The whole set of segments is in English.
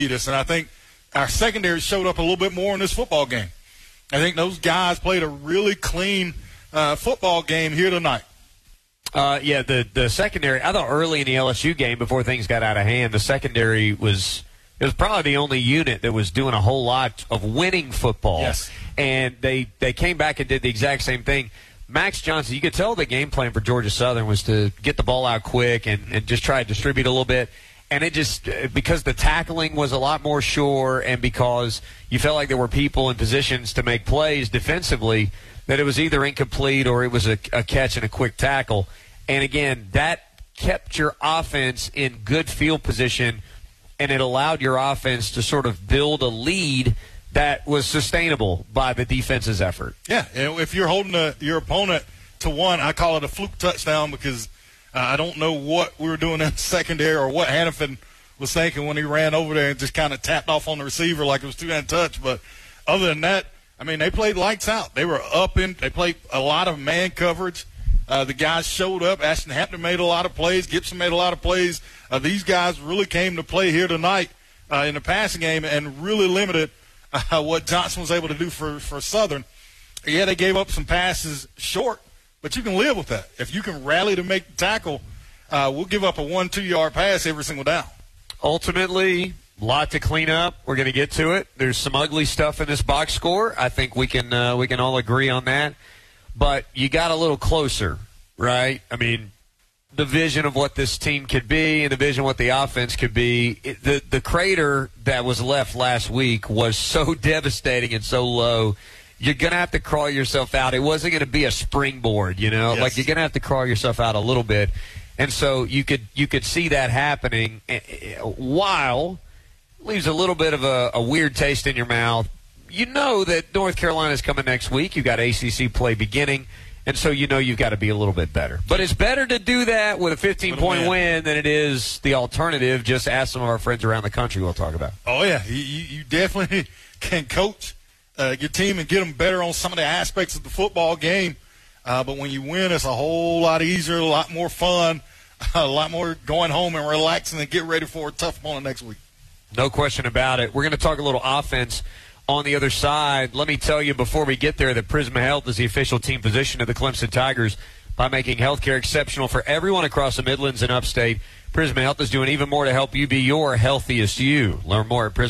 us, and I think our secondary showed up a little bit more in this football game. I think those guys played a really clean football game here tonight. The secondary, I thought early in the LSU game before things got out of hand, the secondary was probably the only unit that was doing a whole lot of winning football. Yes. And they came back and did the exact same thing. Max Johnson, you could tell the game plan for Georgia Southern was to get the ball out quick and just try to distribute a little bit. And it just, because the tackling was a lot more sure and because you felt like there were people in positions to make plays defensively, that it was either incomplete or it was a catch and a quick tackle. And again, that kept your offense in good field position, and it allowed your offense to sort of build a lead that was sustainable by the defense's effort. Yeah, if you're holding your opponent to one, I call it a fluke touchdown because I don't know what we were doing in the secondary or what Hannafin was thinking when he ran over there and just kind of tapped off on the receiver like it was two-hand touch. But other than that, I mean, they played lights out. They were they played a lot of man coverage. The guys showed up. Ashton Hampton made a lot of plays. Gibson made a lot of plays. These guys really came to play here tonight in the passing game and really limited what Johnson was able to do for Southern. Yeah, they gave up some passes short, but you can live with that. If you can rally to make the tackle, we'll give up a 1-2 yard pass every single down. Ultimately, a lot to clean up. We're going to get to it. There's some ugly stuff in this box score. I think we can all agree on that. But you got a little closer, right? I mean, the vision of what this team could be and the vision of what the offense could be. The crater that was left last week was so devastating and so low. You're going to have to crawl yourself out. It wasn't going to be a springboard, Yes. Like you're going to have to crawl yourself out a little bit. And so you could see that happening while leaves a little bit of a weird taste in your mouth. You know that North Carolina's coming next week. You've got ACC play beginning. And so you've got to be a little bit better. But it's better to do that with a 15-point win than it is the alternative. Just ask some of our friends around the country we'll talk about. Oh, yeah. You definitely can coach your team and get them better on some of the aspects of the football game. But when you win, it's a whole lot easier, a lot more fun, a lot more going home and relaxing and get ready for a tough opponent next week. No question about it. We're going to talk a little offense on the other side. Let me tell you before we get there that Prisma Health is the official team physician of the Clemson Tigers. By making healthcare exceptional for everyone across the Midlands and Upstate, Prisma Health is doing even more to help you be your healthiest you. Learn more at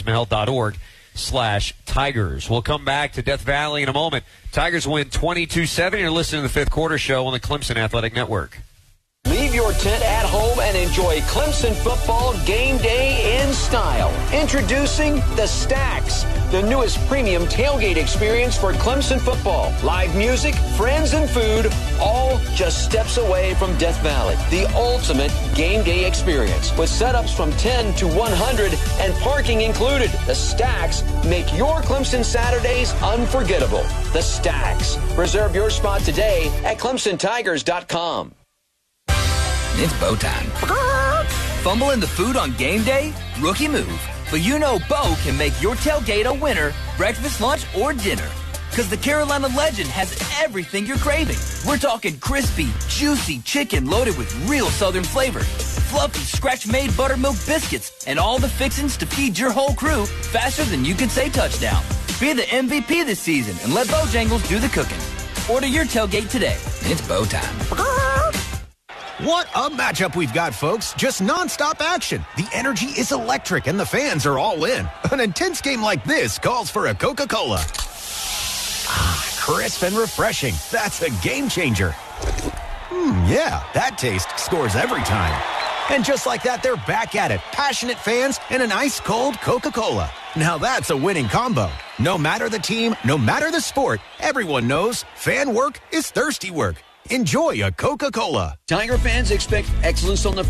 prismahealth.org/Tigers. We'll come back to Death Valley in a moment. Tigers win 22-7. You're listening to the Fifth Quarter Show on the Clemson Athletic Network. Leave your tent at home and enjoy Clemson football game day in style. Introducing the Stacks, the newest premium tailgate experience for Clemson football. Live music, friends, and food, all just steps away from Death Valley. The ultimate game day experience with setups from 10 to 100 and parking included. The Stacks make your Clemson Saturdays unforgettable. The Stacks. Reserve your spot today at ClemsonTigers.com. It's Bo time. Fumble in the food on game day? Rookie move. But Bo can make your tailgate a winner, breakfast, lunch, or dinner. Because the Carolina Legend has everything you're craving. We're talking crispy, juicy chicken loaded with real Southern flavor, fluffy, scratch-made buttermilk biscuits, and all the fixings to feed your whole crew faster than you can say touchdown. Be the MVP this season and let Bojangles do the cooking. Order your tailgate today. It's Bo time. What a matchup we've got, folks. Just nonstop action. The energy is electric and the fans are all in. An intense game like this calls for a Coca-Cola. Crisp and refreshing. That's a game changer. Yeah, that taste scores every time. And just like that, they're back at it. Passionate fans and an ice-cold Coca-Cola. Now that's a winning combo. No matter the team, no matter the sport, everyone knows fan work is thirsty work. Enjoy a Coca-Cola. Tiger fans expect excellence on the